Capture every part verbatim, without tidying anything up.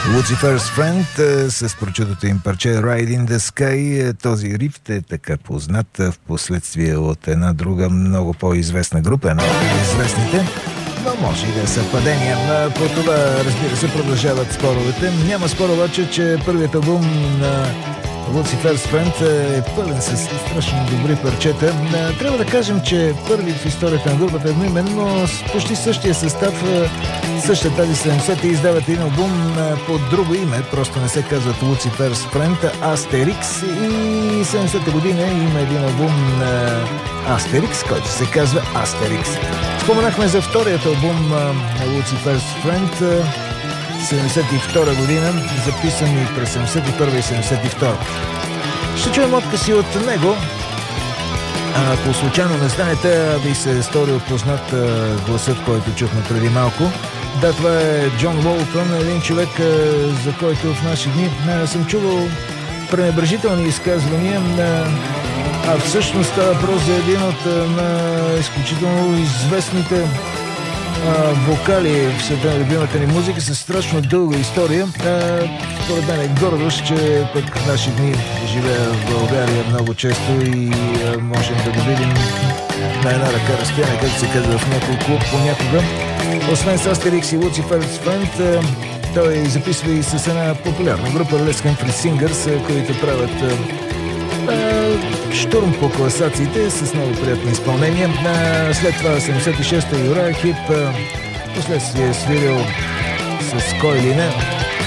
Lucifer's Friend с прочутото им парче Ride in the Sky. Този рифт е така познат в последствие от една друга много по-известна група, една от известните, но може и да е съвпадение. По това, разбира се, продължават споровете. Няма спор обаче, че първият албум на Lucifer's Friend е пълен с страшно добри парчета. Трябва да кажем, че първи в историята на групата едноименно с почти същия състав, същата тази седемдесета издават един албум под друго име, просто не се казват Lucifer's Friend, Asterix, и седемдесета година има един албум на Asterix, който се казва Asterix. Споменахме за вторият албум на Lucifer's Friend, седемдесет и втора година, записани през седемдесет и първа и седемдесет и втора. Ще чуем откъси от него. А, ако случайно не знаете, ви се е сторил познат а, гласът, който чухме преди малко. Да, това е Джон Уолтън, един човек, а, за който в наши дни а, съм чувал пренебрежителни изказвания, а, а всъщност става въпрос за един от а, на изключително известните Uh, вокали в света на любимата ни музика с страшно дълга история. Uh, според мен е гордост, че пък в наши дни живее в България много често и uh, можем да го видим на една ръка разстояние, както се казва в някой клуб понякога. Освен с Asterix и Lucifer's Friend, uh, той записва и с една популярна група Les Humphrey Singers, uh, които правят uh, uh, штурм по класациите с много приятни изпълнения. След това седемдесет и шеста Uriah Heep, последствие е свирил с кой или не.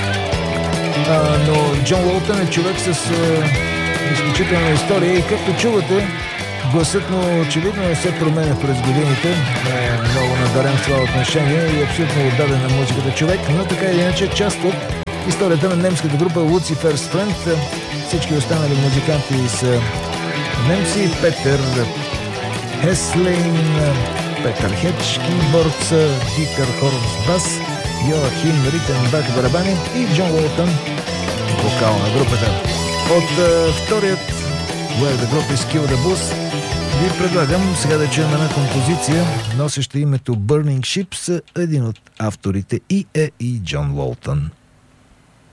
Но Джон Уолтън е човек с изключителна история и както чувате, гласът му очевидно не се променя през годините. Е много надарен в това отношение и абсолютно отдаден на музиката човек, но така или иначе част от историята на немската група Lucifer's Friend. Всички останали музиканти са немци: Петър Хеслейн, Петър Хедж кийборд, Дитер Хорнс бас, Йоахим Ритенбах барабани и Джон Уолтън вокал на групата. От uh, вторият Where the Group is Kill the Blues ви предлагам сега да чуем една композиция, носеща името Burning Ships. Един от авторите и е и Джон Уолтън.